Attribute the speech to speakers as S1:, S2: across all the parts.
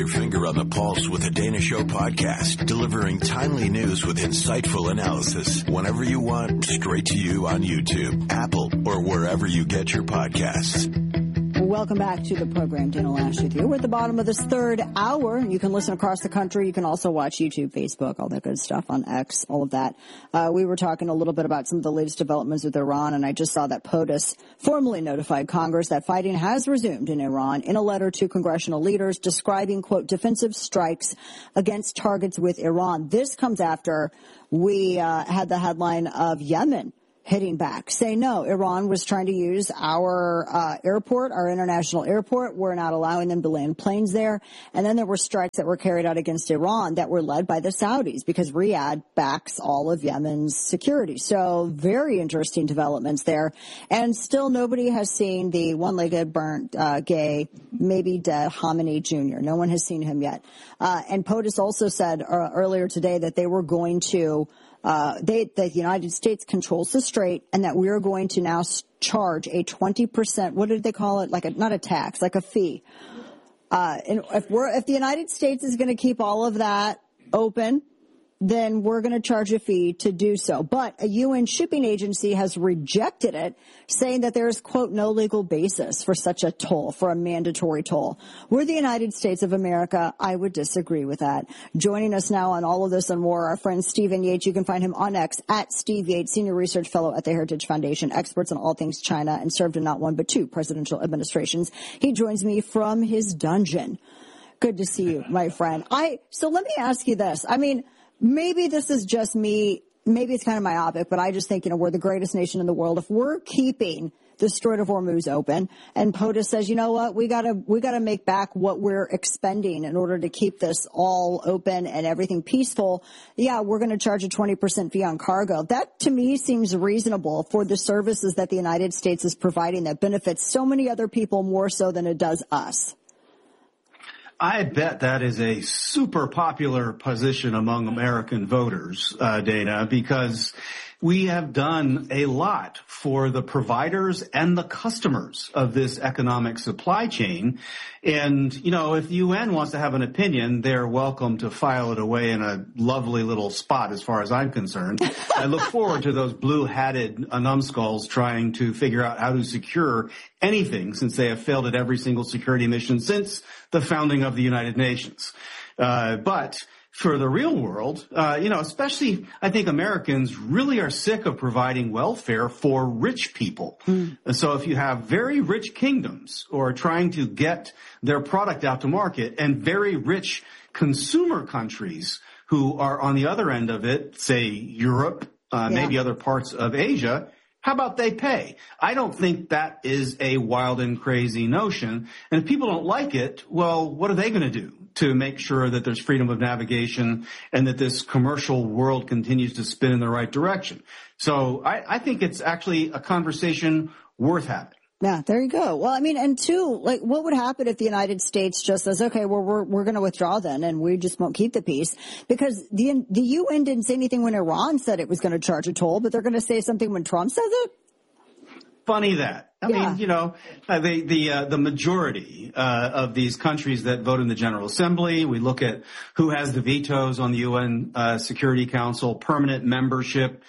S1: Your finger on the pulse with the Dana Show podcast, delivering timely news with insightful analysis whenever you want, straight to you on YouTube, Apple, or wherever you get your podcasts.
S2: Welcome back to the program. Dana Loesch with you. We're at the bottom of this third hour. You can listen across the country. You can also watch YouTube, Facebook, all that good stuff on X, all of that. We were talking a little bit about some of the latest developments with Iran, and I just saw that POTUS formally notified Congress that fighting has resumed in Iran in a letter to congressional leaders describing, quote, defensive strikes against targets with Iran. This comes after we had the headline of Yemen hitting back, saying, no, Iran was trying to use our airport, our international airport. We're not allowing them to land planes there. And then there were strikes that were carried out against Iran that were led by the Saudis because Riyadh backs all of Yemen's security. So very interesting developments there. And still nobody has seen the one-legged, burnt, gay, maybe dead Khamenei Jr. No one has seen him yet. And POTUS also said earlier today that they were going to that the United States controls the strait and that we're going to now charge a 20%, what did they call it? Like not a tax, like a fee. And if the United States is going to keep all of that open, then we're going to charge a fee to do so. But a UN shipping agency has rejected it, saying that there is, quote, no legal basis for such a toll, for a mandatory toll. We're the United States of America. I would disagree with that. Joining us now on all of this and more, our friend Stephen Yates. You can find him on X at Steve Yates, Senior Research Fellow at the Heritage Foundation, experts on all things China, and served in not one but two presidential administrations. He joins me from his dungeon. Good to see you, my friend. So let me ask you this. I mean, maybe this is just me, maybe it's kind of myopic, but I just think, we're the greatest nation in the world. If we're keeping the Strait of Hormuz open and POTUS says, you know what, we gotta make back what we're expending in order to keep this all open and everything peaceful. Yeah, we're going to charge a 20% fee on cargo. That to me seems reasonable for the services that the United States is providing that benefits so many other people more so than it does us.
S3: I bet that is a super popular position among American voters, Dana, because we have done a lot for the providers and the customers of this economic supply chain. And, if the UN wants to have an opinion, they're welcome to file it away in a lovely little spot as far as I'm concerned. I look forward to those blue-hatted numbskulls trying to figure out how to secure anything since they have failed at every single security mission since the founding of the United Nations. But for the real world, especially I think Americans really are sick of providing welfare for rich people. So if you have very rich kingdoms who are trying to get their product out to market and very rich consumer countries who are on the other end of it, say Europe, maybe other parts of Asia, how about they pay? I don't think that is a wild and crazy notion. And if people don't like it, well, what are they going to do to make sure that there's freedom of navigation and that this commercial world continues to spin in the right direction? So I think it's actually a conversation worth having.
S2: Yeah, there you go. Well, and two, what would happen if the United States just says, okay, well, we're going to withdraw then and we just won't keep the peace? Because the UN didn't say anything when Iran said it was going to charge a toll, but they're going to say something when Trump says it?
S3: Funny that. I mean, the majority of these countries that vote in the General Assembly, we look at who has the vetoes on the UN Security Council, permanent membership.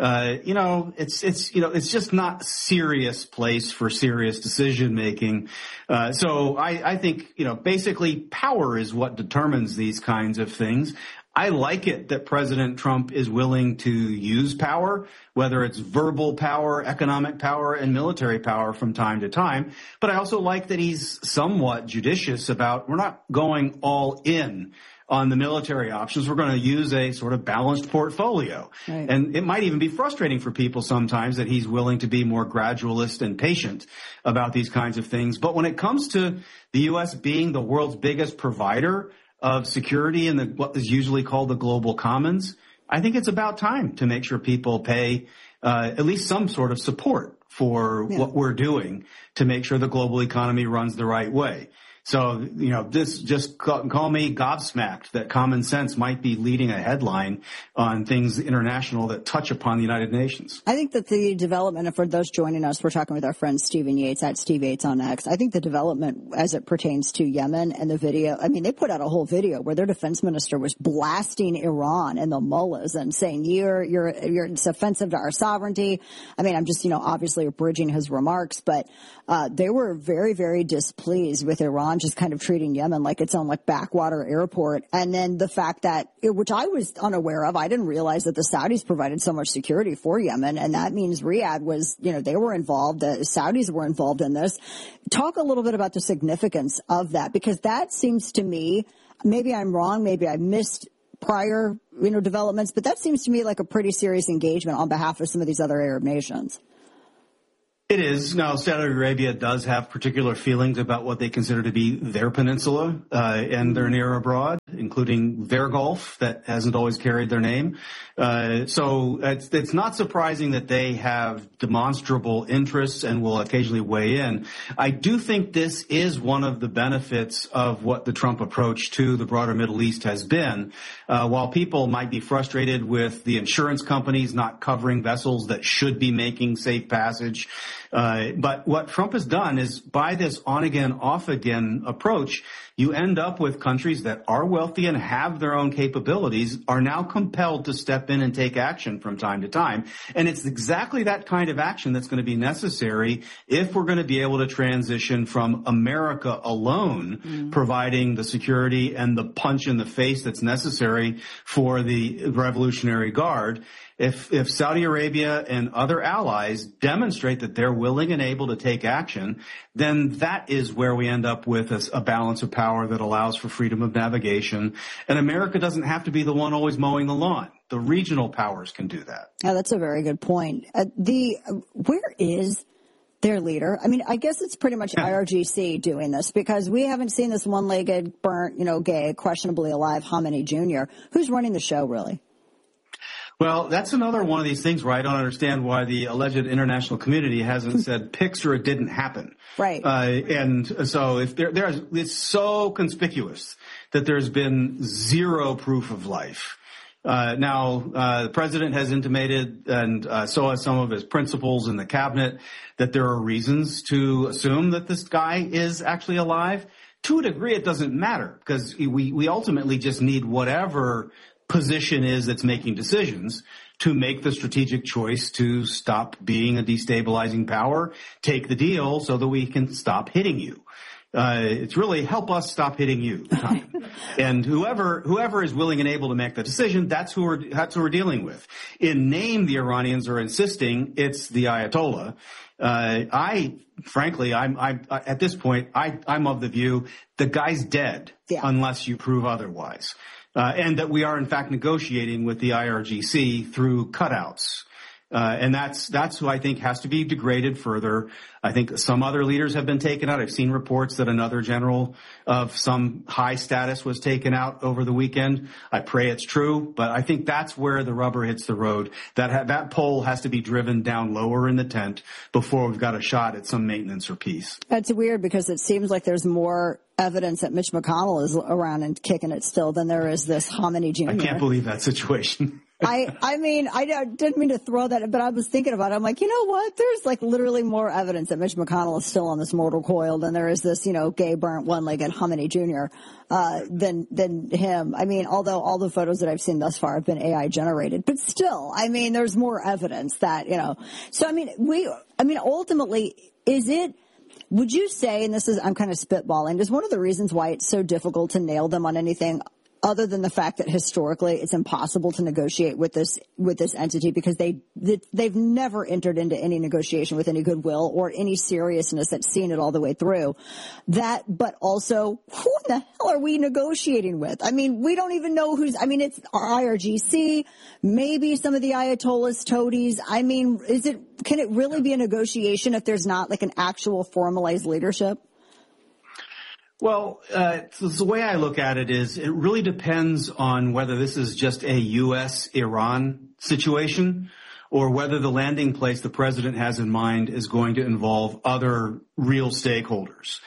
S3: It's just not a serious place for serious decision making. So I think, basically power is what determines these kinds of things. I like it that President Trump is willing to use power, whether it's verbal power, economic power, and military power from time to time. But I also like that he's somewhat judicious about we're not going all in on the military options. We're going to use a sort of balanced portfolio. Right. And it might even be frustrating for people sometimes that he's willing to be more gradualist and patient about these kinds of things. But when it comes to the U.S. being the world's biggest provider of security in what is usually called the global commons, I think it's about time to make sure people pay at least some sort of support for what we're doing to make sure the global economy runs the right way. So, this just call me gobsmacked that common sense might be leading a headline on things international that touch upon the United Nations.
S2: I think that the development, and for those joining us, we're talking with our friend Stephen Yates at Steve Yates on X. I think the development as it pertains to Yemen and the video, I mean, they put out a whole video where their defense minister was blasting Iran and the mullahs and saying, it's offensive to our sovereignty. I mean, I'm just, obviously abridging his remarks, but they were very, very displeased with Iran just kind of treating Yemen like its own backwater airport. And then the fact that, which I was unaware of, I didn't realize that the Saudis provided so much security for Yemen. And that means Riyadh was, they were involved. The Saudis were involved in this. Talk a little bit about the significance of that, because that seems to me, maybe I'm wrong, maybe I missed prior, developments, but that seems to me like a pretty serious engagement on behalf of some of these other Arab nations.
S3: It is. Now, Saudi Arabia does have particular feelings about what they consider to be their peninsula and their near abroad, including their Gulf that hasn't always carried their name. So it's not surprising that they have demonstrable interests and will occasionally weigh in. I do think this is one of the benefits of what the Trump approach to the broader Middle East has been. While people might be frustrated with the insurance companies not covering vessels that should be making safe passage, but what Trump has done is, by this on-again, off-again approach, you end up with countries that are wealthy and have their own capabilities are now compelled to step in and take action from time to time. And it's exactly that kind of action that's going to be necessary if we're going to be able to transition from America alone providing the security and the punch in the face that's necessary for the Revolutionary Guard. If Saudi Arabia and other allies demonstrate that they're willing and able to take action, then that is where we end up with a balance of power that allows for freedom of navigation. And America doesn't have to be the one always mowing the lawn. The regional powers can do that.
S2: Yeah, that's a very good point. Where is their leader? I mean, I guess it's pretty much IRGC doing this, because we haven't seen this one-legged, burnt, gay, questionably alive Khamenei Jr. Who's running the show, really?
S3: Well, that's another one of these things where I don't understand why the alleged international community hasn't said pics or it didn't happen.
S2: Right.
S3: And so if it's so conspicuous that there's been zero proof of life. Now, the president has intimated, and so has some of his principals in the cabinet, that there are reasons to assume that this guy is actually alive. To a degree, it doesn't matter, because we ultimately just need whatever position is that's making decisions to make the strategic choice to stop being a destabilizing power, take the deal so that we can stop hitting you. It's really help us stop hitting you time. And whoever is willing and able to make the decision, that's who we're dealing with. In name, the Iranians are insisting it's the Ayatollah. Frankly, I'm at this point, I'm of the view the guy's dead unless you prove otherwise. And that we are in fact negotiating with the IRGC through cutouts. And that's who I think has to be degraded further. I think some other leaders have been taken out. I've seen reports that another general of some high status was taken out over the weekend. I pray it's true, but I think that's where the rubber hits the road. That pole has to be driven down lower in the tent before we've got a shot at some maintenance or peace.
S2: That's weird, because it seems like there's more evidence that Mitch McConnell is around and kicking it still than there is this Khamenei Jr.
S3: I can't believe that situation.
S2: I mean, I didn't mean to throw that, but I was thinking about it. I'm like, you know what? There's literally more evidence that Mitch McConnell is still on this mortal coil than there is this, gay, burnt, one-legged Khamenei Jr. Than him. I mean, although all the photos that I've seen thus far have been AI generated, but still, I mean, there's more evidence that, So, I mean, ultimately, would you say, and I'm kind of spitballing, is one of the reasons why it's so difficult to nail them on anything other than the fact that historically it's impossible to negotiate with this entity, because they've never entered into any negotiation with any goodwill or any seriousness that's seen it all the way through. But also, who the hell are we negotiating with? I mean, we don't even know it's our IRGC, maybe some of the Ayatollahs, toadies. I mean, can it really be a negotiation if there's not an actual formalized leadership?
S3: Well, the way I look at it is it really depends on whether this is just a U.S.-Iran situation or whether the landing place the president has in mind is going to involve other real stakeholders.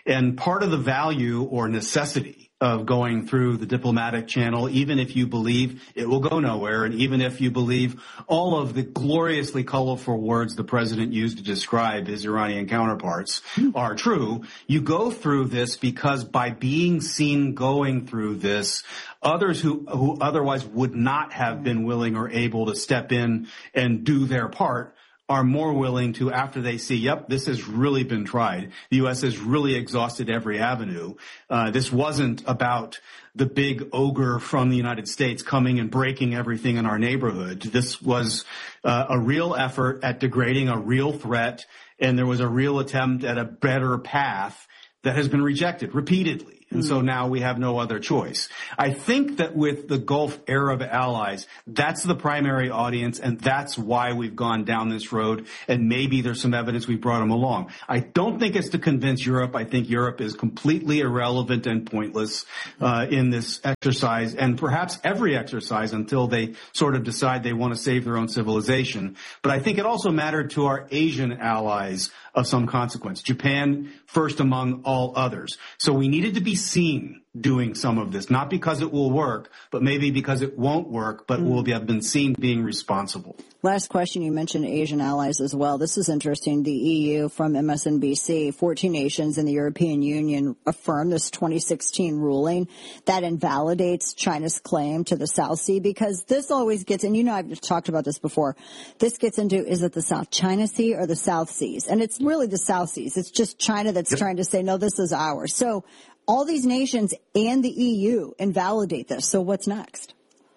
S3: And part of the value or necessity of going through the diplomatic channel, even if you believe it will go nowhere, and even if you believe all of the gloriously colorful words the president used to describe his Iranian counterparts are true, you go through this because by being seen going through this, others who otherwise would not have been willing or able to step in and do their part are more willing to, after they see, yep, this has really been tried. The U.S. has really exhausted every avenue. This wasn't about the big ogre from the United States coming and breaking everything in our neighborhood. This was a real effort at degrading a real threat, and there was a real attempt at a better path that has been rejected repeatedly. And so now we have no other choice. I think that with the Gulf Arab allies, that's the primary audience, and that's why we've gone down this road, and maybe there's some evidence we brought them along. I don't think it's to convince Europe. I think Europe is completely irrelevant and pointless in this exercise, and perhaps every exercise until they sort of decide they want to save their own civilization. But I think it also mattered to our Asian allies of some consequence. Japan first among all others. So we needed to be seen doing some of this, not because it will work, but maybe because it won't work, but will have been seen being responsible.
S2: Last question, you mentioned Asian allies as well. This is interesting. The EU from MSNBC, 14 nations in the European Union affirmed this 2016 ruling that invalidates China's claim to the South Sea, because this always gets, and you know I've talked about this before, this gets into, is it the South China Sea or the South Seas? And it's really the South Seas. It's just China that's trying to say, no, this is ours. So all these nations and the EU invalidate this. So what's next?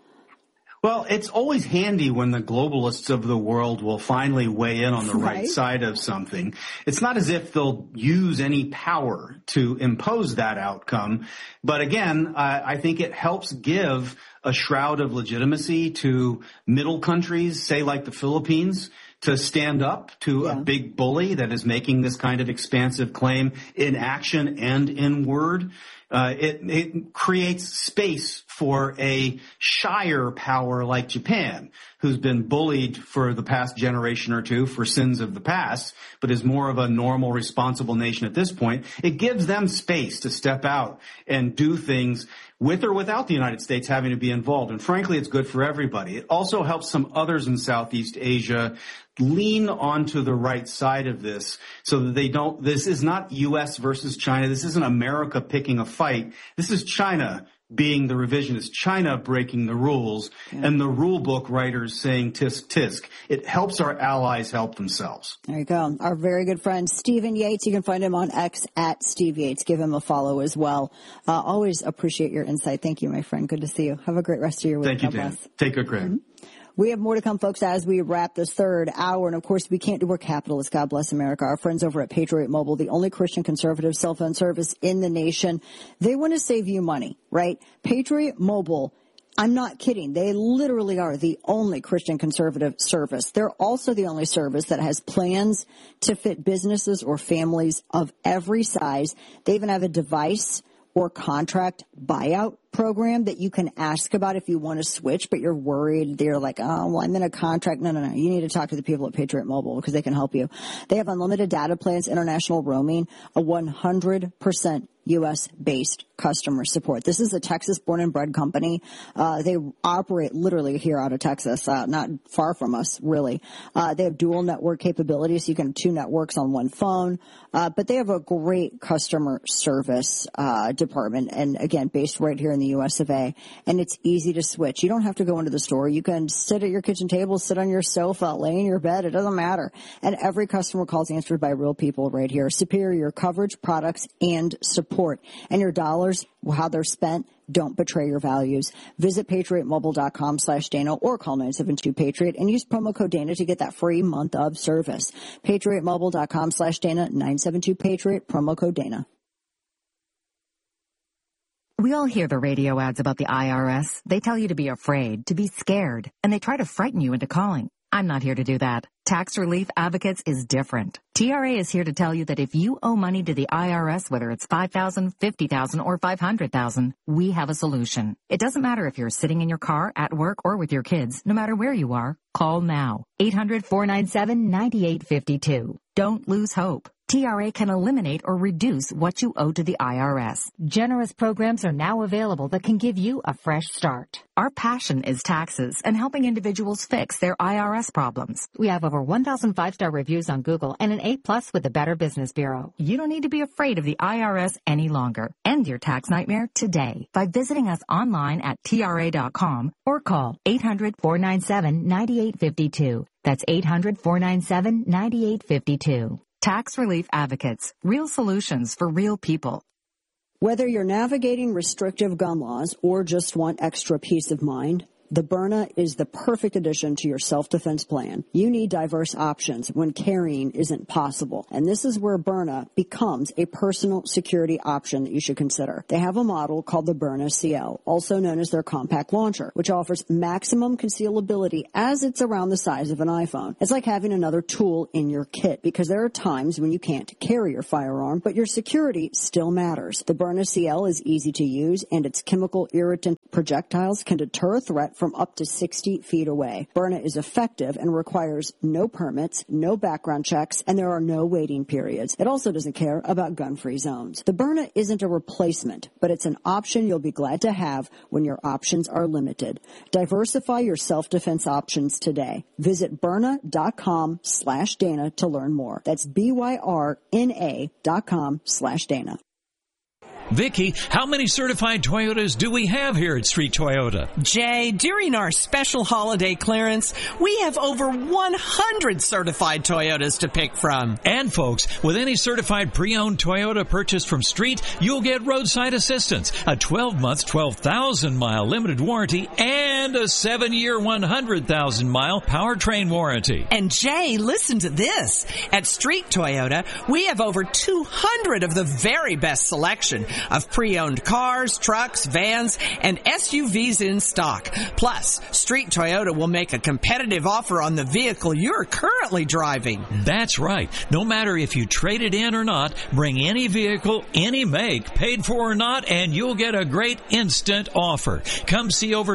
S3: Well, it's always handy when the globalists of the world will finally weigh in on the right side of something. It's not as if they'll use any power to impose that outcome. But again, I think it helps give a shroud of legitimacy to middle countries, say like the Philippines, to stand up to a big bully that is making this kind of expansive claim in action and in word. It creates space for a shyer power like Japan, who's been bullied for the past generation or two for sins of the past, but is more of a normal, responsible nation at this point. It gives them space to step out and do things with or without the United States having to be involved. And frankly, it's good for everybody. It also helps some others in Southeast Asia lean onto the right side of this so that they don't, this is not U.S. versus China. This isn't America picking a fight. This is China being the revisionist, China breaking the rules, and the rule book writers saying tisk, tisk. It helps our allies help themselves.
S2: There you go. Our very good friend, Stephen Yates. You can find him on X at Steve Yates. Give him a follow as well. Always appreciate your insight. Thank you, my friend. Good to see you. Have a great rest of your week.
S3: Thank you, Dan. Take good care.
S2: We have more to come, folks, as we wrap this third hour. And, of course, we can't do, we're capitalists. God bless America. Our friends over at Patriot Mobile, the only Christian conservative cell phone service in the nation, they want to save you money, right? Patriot Mobile, I'm not kidding. They literally are the only Christian conservative service. They're also the only service that has plans to fit businesses or families of every size. They even have a device or contract buyout program that you can ask about if you want to switch, but you're worried. They're like, oh, well, I'm in a contract. No. You need to talk to the people at Patriot Mobile because they can help you. They have unlimited data plans, international roaming, a 100% U.S.-based customer support. This is a Texas-born and bred company. They operate literally here out of Texas, not far from us, really. They have dual network capabilities. So you can have two networks on one phone. But they have a great customer service department, and again, based right here in the U.S. of A. And it's easy to switch. You don't have to go into the store. You can sit at your kitchen table, sit on your sofa, lay in your bed. It doesn't matter. And every customer call is answered by real people right here. Superior coverage, products, and support. And your dollars, how they're spent, don't betray your values. Visit patriotmobile.com/Dana or call 972-PATRIOT and use promo code Dana to get that free month of service. patriotmobile.com/Dana, 972-PATRIOT, promo code Dana.
S4: We all hear the radio ads about the IRS. They tell you to be afraid, to be scared, and they try to frighten you into calling. I'm not here to do that. Tax Relief Advocates is different. TRA is here to tell you that if you owe money to the IRS, whether it's $5,000, $50,000, or $500,000, we have a solution. It doesn't matter if you're sitting in your car, at work, or with your kids. No matter where you are, call now. 800-497-9852. Don't lose hope. TRA can eliminate or reduce what you owe to the IRS. Generous programs are now available that can give you a fresh start. Our passion is taxes and helping individuals fix their IRS problems. We have over 1,000 5-star reviews on Google and an A+ with the Better Business Bureau. You don't need to be afraid of the IRS any longer. End your tax nightmare today by visiting us online at TRA.com or call 800-497-9852. That's 800-497-9852. Tax Relief Advocates. Real solutions for real people.
S2: Whether you're navigating restrictive gun laws or just want extra peace of mind, the Byrna is the perfect addition to your self-defense plan. You need diverse options when carrying isn't possible. And this is where Byrna becomes a personal security option that you should consider. They have a model called the Byrna CL, also known as their compact launcher, which offers maximum concealability as it's around the size of an iPhone. It's like having another tool in your kit because there are times when you can't carry your firearm, but your security still matters. The Byrna CL is easy to use, and its chemical irritant projectiles can deter a threat from up to 60 feet away. Byrna is effective and requires no permits, no background checks, and there are no waiting periods. It also doesn't care about gun-free zones. The Byrna isn't a replacement, but it's an option you'll be glad to have when your options are limited. Diversify your self-defense options today. Visit Byrna.com/Dana to learn more. That's BYRNA.com/Dana.
S5: Vicki, how many certified Toyotas do we have here at Street Toyota?
S6: Jay, during our special holiday clearance, we have over 100 certified Toyotas to pick from.
S5: And folks, with any certified pre-owned Toyota purchased from Street, you'll get roadside assistance, a 12-month, 12,000-mile limited warranty, and a 7-year, 100,000-mile powertrain warranty.
S6: And Jay, listen to this. At Street Toyota, we have over 200 of the very best selection of pre-owned cars, trucks, vans, and SUVs in stock. Plus, Street Toyota will make a competitive offer on the vehicle you're currently driving.
S5: That's right. No matter if you trade it in or not, bring any vehicle, any make, paid for or not, and you'll get a great instant offer. Come see over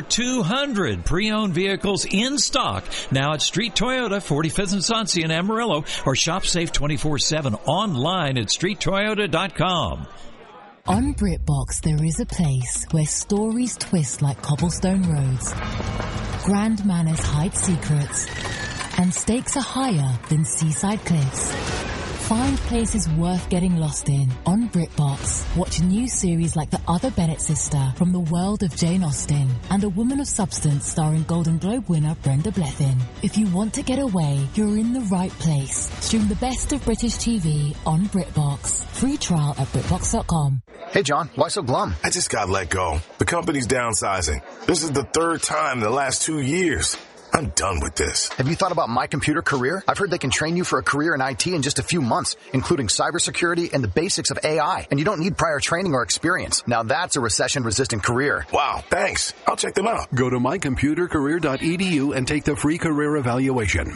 S5: 200 pre-owned vehicles in stock now at Street Toyota, 45th and Sonsia in Amarillo, or shop safe 24/7 online at streettoyota.com.
S7: On BritBox, there is a place where stories twist like cobblestone roads, grand manners hide secrets, and stakes are higher than seaside cliffs. Find places worth getting lost in on BritBox. Watch new series like The Other Bennett Sister from the world of Jane Austen and A Woman of Substance starring Golden Globe winner Brenda Blethyn. If you want to get away, you're in the right place. Stream the best of British TV on BritBox. Free trial at BritBox.com.
S8: Hey, John, why so glum?
S9: I just got let go. The company's downsizing. This is the third time in the last 2 years. I'm done with this.
S8: Have you thought about My Computer Career? I've heard they can train you for a career in IT in just a few months, including cybersecurity and the basics of AI. And you don't need prior training or experience. Now that's a recession-resistant career.
S9: Wow, thanks. I'll check them out.
S10: Go to mycomputercareer.edu and take the free career evaluation.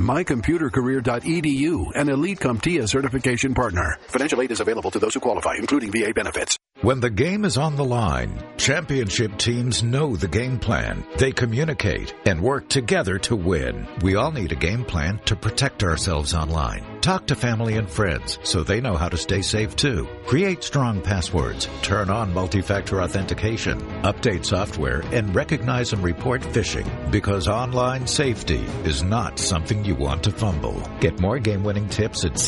S10: mycomputercareer.edu, an Elite CompTIA certification partner. Financial aid is available to those who qualify, including VA benefits.
S1: When the game is on the line, championship teams know the game plan. They communicate and work together to win. We all need a game plan to protect ourselves online. Talk to family and friends so they know how to stay safe too. Create strong passwords, turn on multi-factor authentication, update software, and recognize and report phishing, because online safety is not something you want to fumble. Get more game-winning tips at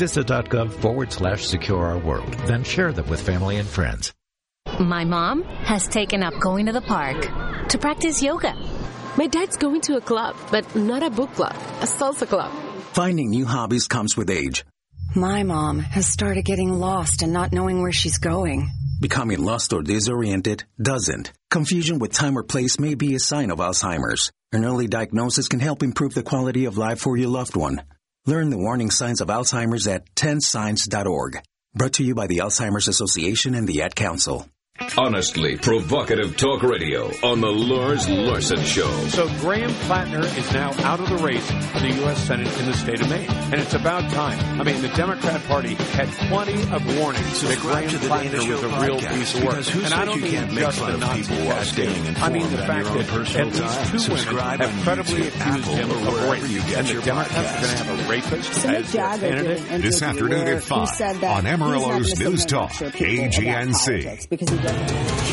S1: CISA.gov/secure-our-world. Then share them with family and friends.
S11: My mom has taken up going to the park to practice yoga.
S12: My dad's going to a club, but not a book club, a salsa club.
S13: Finding new hobbies comes with age.
S14: My mom has started getting lost and not knowing where she's going.
S13: Becoming lost or disoriented doesn't. Confusion with time or place may be a sign of Alzheimer's. An early diagnosis can help improve the quality of life for your loved one. Learn the warning signs of Alzheimer's at 10signs.org. Brought to you by the Alzheimer's Association and the Ad Council.
S15: Honestly provocative talk radio on the Lars Larson Show.
S16: So Graham Plattner is now out of the race for the U.S. Senate in the state of Maine. And it's about time. I mean, the Democrat Party had plenty of warnings that Graham Plattner was a real piece of work. And I don't mean just the Nazi casting. I mean the fact that at least 2 women have credibly accused him of rape. And the Democrats are going to have a rapist as their candidate.
S17: This afternoon at 5 on Amarillo's News Talk, KGNC.
S2: Because he doesn't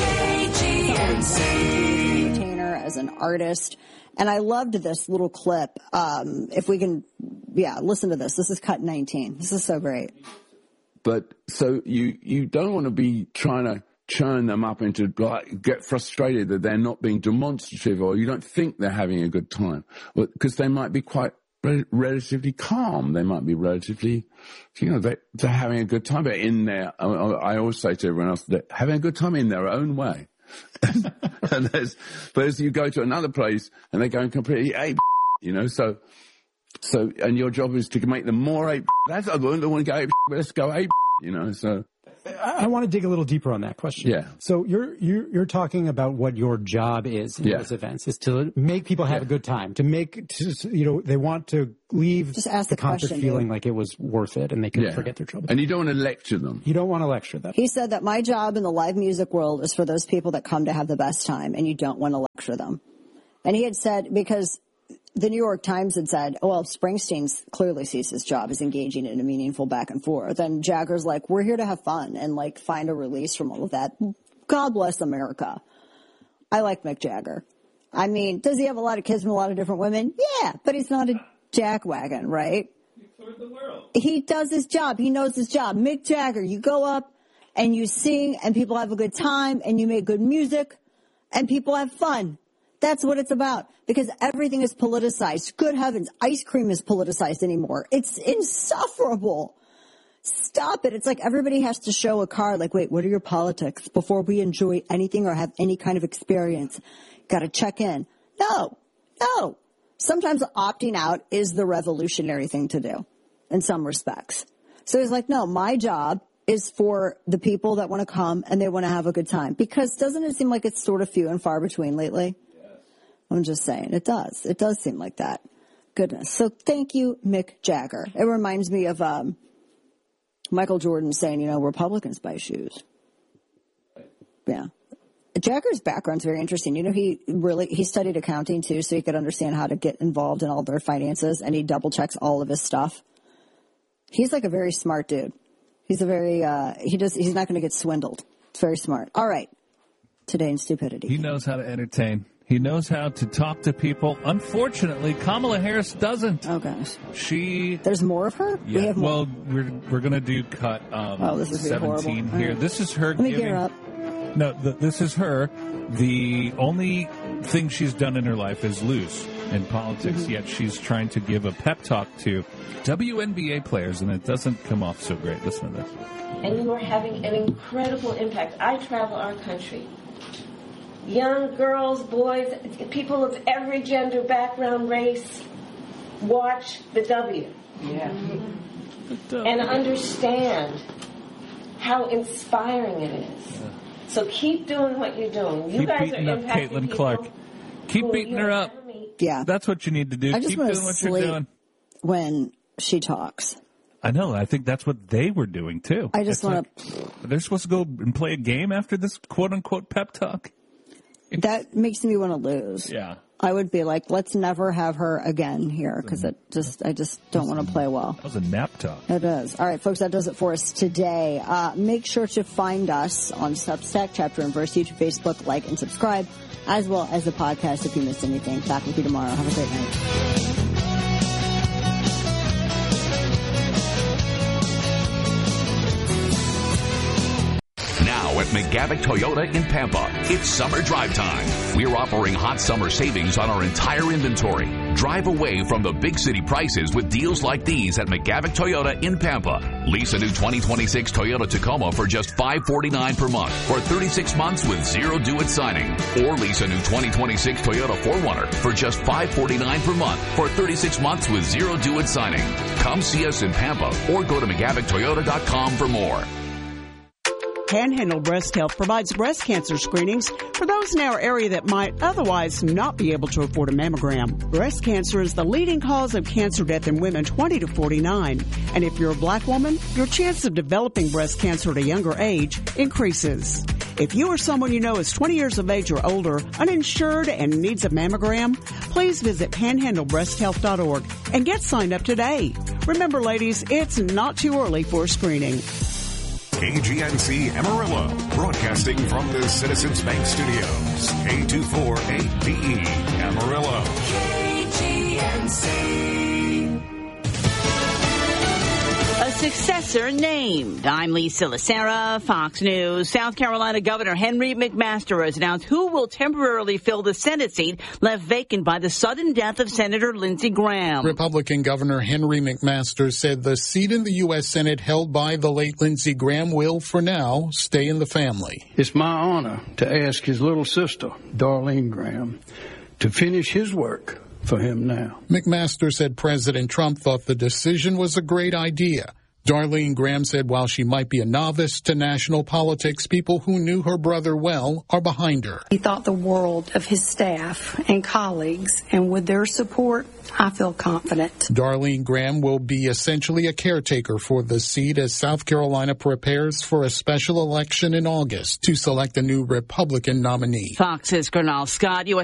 S2: entertainer as an artist. And I loved this little clip. If we can, listen to this. This is cut 19. This is so great.
S18: But so you don't want to be trying to churn them up into, like, get frustrated that they're not being demonstrative, or you don't think they're having a good time, because they might be quite relatively calm. They might be relatively, they're having a good time. But I always say to everyone else, they're having a good time in their own way. But as you go to another place and they're going completely ape, so, and your job is to make them more ape. That's, I don't want to go ape, but let's go ape, so.
S19: I want to dig a little deeper on that question.
S18: Yeah.
S19: So you're talking about what your job is in those events, is to make people have a good time, they want to leave the concert feeling like it was worth it and they can forget their trouble.
S18: And you don't want to lecture them.
S19: You don't want to lecture them.
S2: He said that my job in the live music world is for those people that come to have the best time, and you don't want to lecture them. And he had said, because the New York Times had said, well, Springsteen clearly sees his job as engaging in a meaningful back and forth. And Jagger's like, we're here to have fun and, like, find a release from all of that. God bless America. I like Mick Jagger. I mean, does he have a lot of kids from a lot of different women? Yeah, but he's not a jackwagon, right?
S20: He toured the world.
S2: He does his job. He knows his job. Mick Jagger, you go up and you sing and people have a good time and you make good music and people have fun. That's what it's about, because everything is politicized. Good heavens, ice cream is politicized anymore. It's insufferable. Stop it. It's like everybody has to show a card, like, wait, what are your politics before we enjoy anything or have any kind of experience? Got to check in. No. Sometimes opting out is the revolutionary thing to do in some respects. So he's like, no, my job is for the people that want to come and they want to have a good time. Because doesn't it seem like it's sort of few and far between lately? I'm just saying, it does. It does seem like that. Goodness. So thank you, Mick Jagger. It reminds me of Michael Jordan saying, Republicans buy shoes. Yeah. Jagger's background's very interesting. He studied accounting too, so he could understand how to get involved in all their finances, and he double checks all of his stuff. He's like a very smart dude. He's he's not going to get swindled. It's very smart. All right. Today in Stupidity.
S20: He knows how to entertain. He knows how to talk to people. Unfortunately, Kamala Harris doesn't.
S2: Oh, gosh. There's more of her?
S20: Yeah.
S2: We have more.
S20: Well, we're going to do cut
S2: this is
S20: 17 here.
S2: Right.
S20: This is her
S2: Let me get her up.
S20: No, this is her. The only thing she's done in her life is lose in politics, yet she's trying to give a pep talk to WNBA players, and it doesn't come off so great. Listen to this.
S21: And you are having an incredible impact. I travel our country. Young girls, boys, people of every gender, background, race, watch the W.
S20: Yeah.
S21: And understand how inspiring it is. Yeah. So keep doing what you're doing. You guys
S20: beating
S21: are
S20: up
S21: impacting
S20: Caitlin Clark. Keep beating her up.
S2: Yeah.
S20: That's what you need to do.
S2: I just
S20: keep
S2: want
S20: doing
S2: to
S20: what you're
S2: sleep
S20: doing.
S2: when she talks.
S20: I know. I think that's what they were doing, too.
S2: I just want
S20: to... They're supposed to go and play a game after this quote-unquote pep talk.
S2: That makes me want to lose.
S20: Yeah.
S2: I would be like, let's never have her again here, because I just don't want to play well.
S20: That was a nap talk.
S2: It is. All right, folks, that does it for us today. Make sure to find us on Substack, Chapter and Verse, YouTube, Facebook, like, and subscribe, as well as the podcast if you missed anything. Back with you tomorrow. Have a great night.
S22: Now at McGavick Toyota in Pampa, it's summer drive time. We're offering hot summer savings on our entire inventory. Drive away from the big city prices with deals like these at McGavick Toyota in Pampa. Lease a new 2026 Toyota Tacoma for just $549 per month for 36 months with zero due at signing. Or lease a new 2026 Toyota 4Runner for just $549 per month for 36 months with zero due at signing. Come see us in Pampa or go to McGavickToyota.com for more.
S3: Panhandle Breast Health provides breast cancer screenings for those in our area that might otherwise not be able to afford a mammogram. Breast cancer is the leading cause of cancer death in women 20 to 49. And if you're a black woman, your chance of developing breast cancer at a younger age increases. If you or someone you know is 20 years of age or older, uninsured, and needs a mammogram, please visit panhandlebreasthealth.org and get signed up today. Remember, ladies, it's not too early for screening.
S17: KGNC Amarillo, broadcasting from the Citizens Bank Studios. K248DE Amarillo. KGNC.
S4: A successor named. I'm Lisa Lacera, Fox News. South Carolina Governor Henry McMaster has announced who will temporarily fill the Senate seat left vacant by the sudden death of Senator Lindsey Graham.
S23: Republican Governor Henry McMaster said the seat in the U.S. Senate held by the late Lindsey Graham will, for now, stay in the family.
S24: It's my honor to ask his little sister, Darlene Graham, to finish his work for him now.
S23: McMaster said President Trump thought the decision was a great idea. Darlene Graham said while she might be a novice to national politics, people who knew her brother well are behind her.
S25: He thought the world of his staff and colleagues, and with their support, I feel confident.
S23: Darlene Graham will be essentially a caretaker for the seat as South Carolina prepares for a special election in August to select a new Republican nominee.
S4: Fox's Gernal Scott, U.S.